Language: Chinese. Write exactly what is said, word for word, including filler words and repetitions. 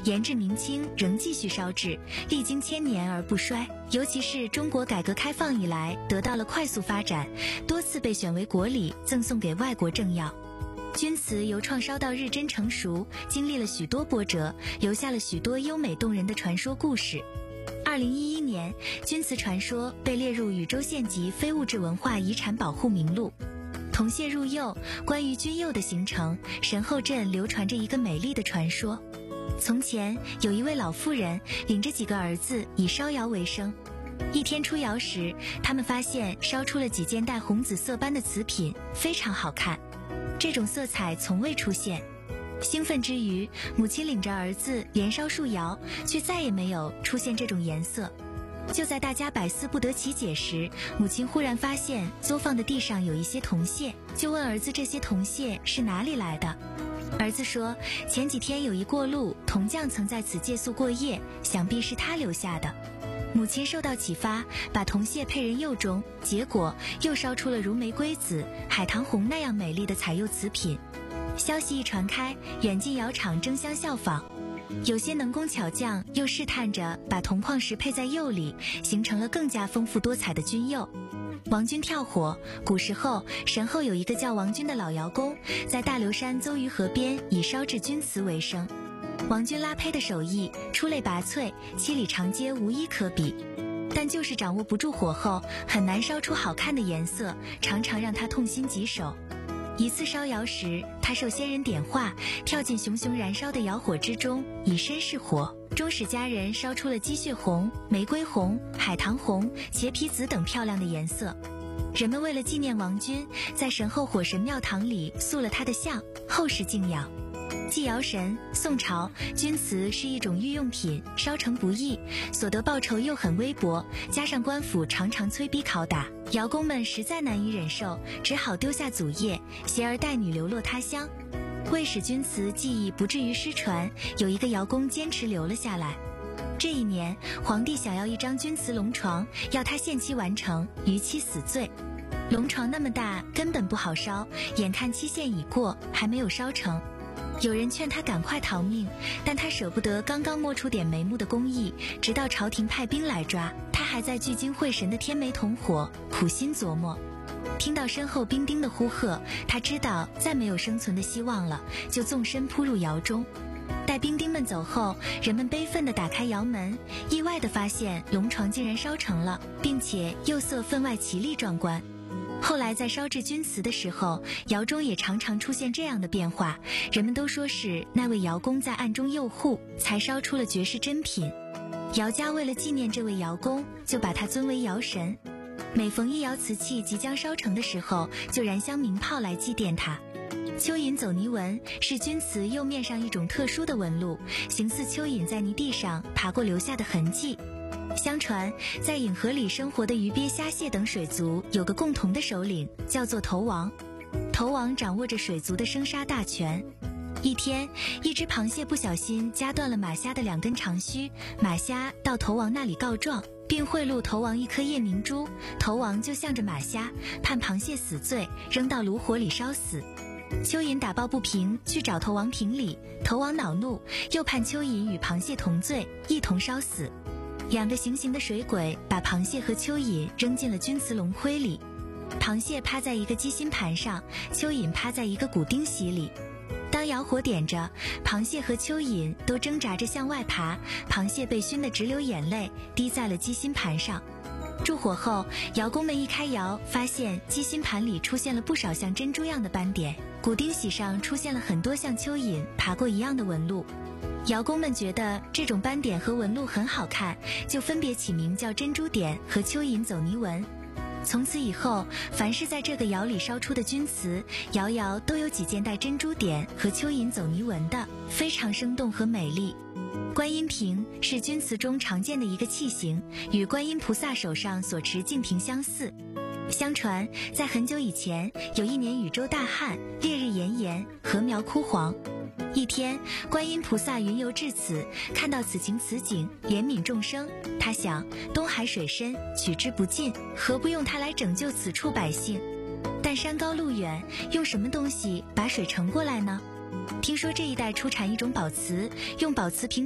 延至明清仍继续烧制，历经千年而不衰。尤其是中国改革开放以来得到了快速发展，多次被选为国礼赠送给外国政要。钧瓷由创烧到日臻成熟，经历了许多波折，留下了许多优美动人的传说故事。二零一一年，钧瓷传说被列入宇宙县级非物质文化遗产保护名录。铜屑入釉，关于钧釉的形成，神后镇流传着一个美丽的传说。从前有一位老妇人，领着几个儿子以烧窑为生。一天出窑时，他们发现烧出了几件带红紫色斑的瓷品，非常好看，这种色彩从未出现。兴奋之余，母亲领着儿子连烧数窑，却再也没有出现这种颜色。就在大家百思不得其解时，母亲忽然发现作坊的地上有一些铜屑，就问儿子这些铜屑是哪里来的。儿子说，前几天有一过路铜匠曾在此借宿过夜，想必是他留下的。母亲受到启发，把铜屑配人釉中，结果又烧出了如玫瑰紫、海棠红那样美丽的彩釉瓷品。消息一传开，远近窑厂争相效仿，有些能工巧匠又试探着把铜矿石配在釉里，形成了更加丰富多彩的钧釉。王钧跳火，古时候神后有一个叫王钧的老窑工，在大流山邹鱼河边以烧制钧瓷为生。王钧拉胚的手艺出类拔萃，七里长街无一可比，但就是掌握不住火候，很难烧出好看的颜色，常常让他痛心疾首。一次烧窑时，他受仙人点化，跳进熊熊燃烧的窑火之中，以身试火，终使家人烧出了鸡血红、玫瑰红、海棠红、茄皮紫等漂亮的颜色。人们为了纪念王钧，在神后火神庙堂里塑了他的像，后世敬仰。祭窑神，宋朝钧瓷是一种御用品，烧成不易，所得报酬又很微薄，加上官府常常催逼拷打，窑工们实在难以忍受，只好丢下祖业，携儿带女流落他乡。为使钧瓷技艺不至于失传，有一个窑工坚持留了下来。这一年，皇帝想要一张钧瓷龙床，要他限期完成，逾期死罪。龙床那么大，根本不好烧，眼看期限已过，还没有烧成。有人劝他赶快逃命，但他舍不得刚刚摸出点眉目的工艺，直到朝廷派兵来抓，他还在聚精会神的添煤同火，苦心琢磨。听到身后兵丁的呼喝，他知道再没有生存的希望了，就纵身扑入窑中。待兵丁们走后，人们悲愤地打开窑门，意外地发现龙床竟然烧成了，并且釉色分外奇丽壮观。后来在烧制钧瓷的时候，窑中也常常出现这样的变化，人们都说是那位窑工在暗中诱护，才烧出了绝世珍品。窑家为了纪念这位窑工，就把他尊为窑神。每逢一窑瓷器即将烧成的时候，就燃香鸣炮来祭奠他。蚯蚓走泥纹是钧瓷釉面上一种特殊的纹路，形似蚯蚓在泥地上爬过留下的痕迹。相传，在饮河里生活的鱼鳖虾蟹等水族有个共同的首领，叫做头王。头王掌握着水族的生杀大权。一天，一只螃蟹不小心夹断了马虾的两根长须，马虾到头王那里告状，并贿赂头王一颗夜明珠，头王就向着马虾，判螃蟹死罪，扔到炉火里烧死。蚯蚓打抱不平，去找头王评理，头王恼怒，又判蚯蚓与螃蟹同罪，一同烧死。两个行刑的水鬼把螃蟹和蚯蚓扔进了钧瓷龙盔里，螃蟹趴在一个鸡心盘上，蚯蚓趴在一个骨钉席里。当窑火点着，螃蟹和蚯蚓都挣扎着向外爬，螃蟹被熏得直流眼泪，滴在了鸡心盘上。助火后，窑工们一开窑，发现鸡心盘里出现了不少像珍珠样的斑点，骨钉席上出现了很多像蚯蚓爬过一样的纹路。窑工们觉得这种斑点和纹路很好看，就分别起名叫珍珠点和蚯蚓走泥纹。从此以后，凡是在这个窑里烧出的钧瓷，窑窑都有几件带珍珠点和蚯蚓走泥纹的，非常生动和美丽。观音瓶是钧瓷中常见的一个器型，与观音菩萨手上所持净瓶相似。相传，在很久以前，有一年宇宙大旱，烈日炎炎，禾苗枯黄。一天，观音菩萨云游至此，看到此情此景，怜悯众生。他想，东海水深，取之不尽，何不用它来拯救此处百姓？但山高路远，用什么东西把水盛过来呢？听说这一带出产一种宝瓷，用宝瓷瓶